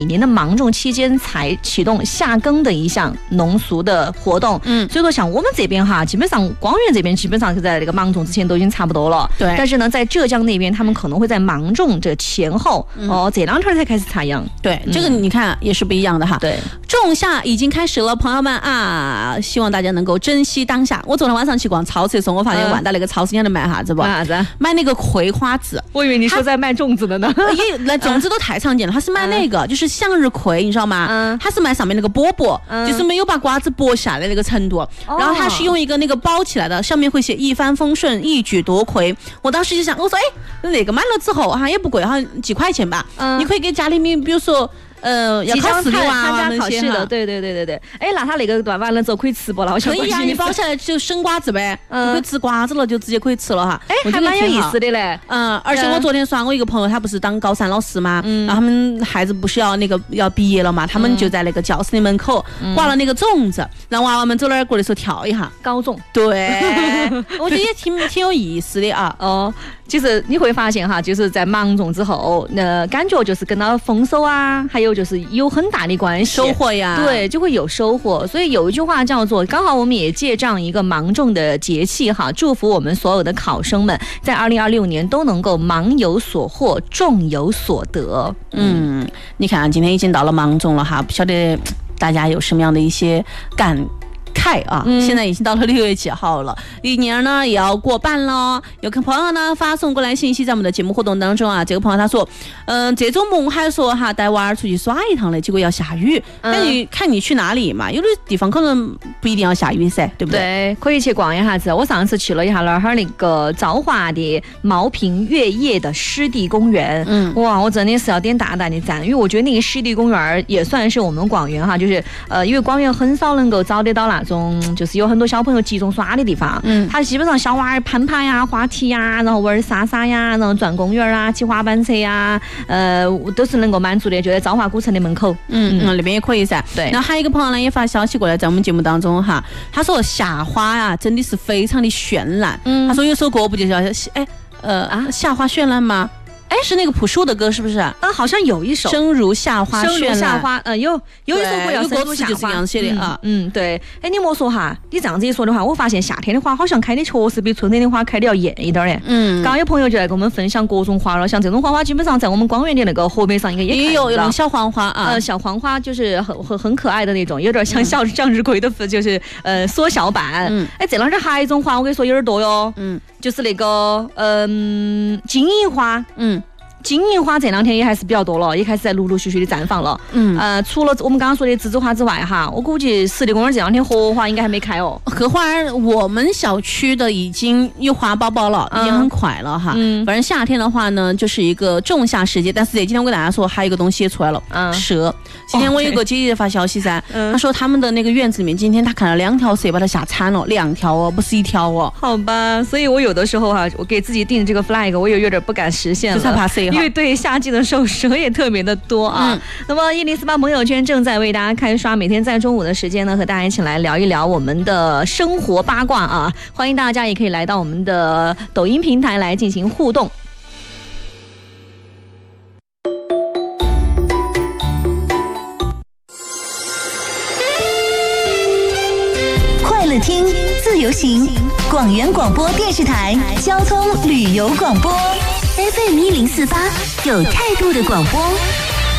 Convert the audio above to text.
年的芒种期间才启动夏耕的一项农俗的活动，所以说像我们这边哈，基本上广元这边基本上是在那个芒种之前都已经差不多了， 对。 但是呢，在浙江那边，他们可能会在芒种这前后，这2天才开始插秧。 对，这个你看也是不一样的哈。 对， 仲夏已经开始了，朋友们啊，希望大家能够珍惜当下。我昨天晚上去逛超市的时候，我发现万达那个超市里面卖啥子不？ 啥子？ 卖那个葵花籽。 我以为你说在卖粽子的呢。 那粽子都太常见了，他是卖那个，就是向日葵，你知道吗？他是卖上面那个饽饽，就是没有把瓜子剥下来那个程度。然后他是用一个那个包起来的，上面会写一帆风顺、一举夺魁。我当时就想，我说，那个买了之后哈也不贵，好像几块钱吧。你可以给家里面，比如说。要考试的娃参加考试的，对。那他那个段完了之后可以吃不了？ 可以啊，你包下来就生瓜子呗，就可以吃瓜子了，就直接可以吃了哈。 还蛮有意思的嘞。 而且我昨天刷我一个朋友，他不是当高3老师嘛，然后他们孩子不是要毕业了嘛，他们就在那个教室的门口挂了那个粽子，让娃娃们走那儿过的时候跳一下高粽。 对，我觉得也挺有意思的啊。 其实你会发现哈，就是在芒种之后，感觉就是跟到丰收啊，还有就是有很大的关系， 收获呀， 对，就会有收获。所以有一句话叫做，刚好我们也借这样一个芒种的节气哈，祝福我们所有的考生们在2026年都能够芒有所获，种有所得。 你看今天已经到了芒种了哈，不晓得大家有什么样的一些感慨啊！现在已经到了6月7号了，一年呢也要过半了。有个朋友呢发送过来信息，在我们的节目互动当中啊，这个朋友他说，这周末还说哈带娃儿出去耍一趟的，结果要下雨。那你看你去哪里嘛？有的地方可能不一定要下雨噻，对不对？ 对，可以去逛一下子。我上次去了一下那儿那个昭华的茅坪月夜的湿地公园，哇，我真的是要点大大的赞，因为我觉得那个湿地公园也算是我们广元哈，就是因为广元很少能够找得到那种就是有很多小朋友集中耍的地方，他基本上小娃儿攀爬呀、滑梯呀，然后玩沙沙呀，然后转公园啊、骑滑板车呀，都是能够满足的，就在昭华古城的门口。 那边也可以噻。 对。 然后还有一个朋友呢也发消息过来，在我们节目当中哈，他说夏花呀真的是非常的绚烂。他说有首歌不就叫夏花绚烂吗？是那个朴树的歌是不是？ 好像有一首生如夏花绚烂。 夏花，有一首歌叫生如夏花， 就是这样写的啊。 对。你莫说哈，你这样子一说的话，我发现夏天的花好像开的确实比春天的花开的要艳一点嘞。刚刚有朋友就来跟我们分享各种花了，像这种花基本上在我们广元的那个河北上应该也有那种小黄花啊。 小黄花就是很可爱的那种，有点像向日葵的就是缩小版。这两天还有一种花，我跟你说有点多哟。就是那个金银花。金银花这两天也还是比较多了，也开始在陆陆续续的绽放了。除了我们刚刚说的栀子花之外哈，我估计湿地公园这两天荷花应该还没开哦。 荷花我们小区的已经有花苞苞了，已经很快了哈。反正夏天的话呢，就是一个仲夏时节。但是今天我跟大家说，还有一个东西也出来了，蛇。今天我有个姐姐发消息噻，她说他们的那个院子里面，今天她看到2条蛇把她吓惨了，2条哦，不是1条哦。 好吧，所以我有的时候哈，我给自己定这个 flag， 我有点不敢实现了， 就怕蛇。 因为对夏季的时候蛇也特别的多啊。那么104.8朋友圈正在为大家开刷，每天在中午的时间呢，和大家一起来聊一聊我们的生活八卦啊！欢迎大家也可以来到我们的抖音平台来进行互动。 快乐听，自由行，广元广播电视台交通旅游广播 FM 1048，有态度的广播。